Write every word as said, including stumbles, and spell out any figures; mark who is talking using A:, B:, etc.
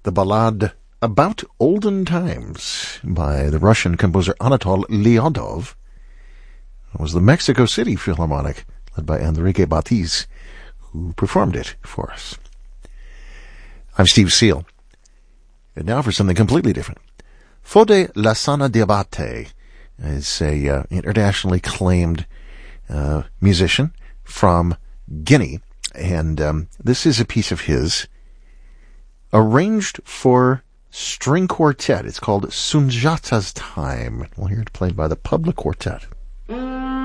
A: the ballad About Olden Times by the Russian composer Anatol Lyodov. It was the Mexico City Philharmonic, led by Enrique Batiz, who performed it for us. I'm Steve Seal. And now for something completely different. Fode Lassana Diabate is a uh, internationally acclaimed uh, musician from Guinea, and um, this is a piece of his arranged for string quartet. It's called Sunjata's Time. We'll hear it played by the Public Quartet.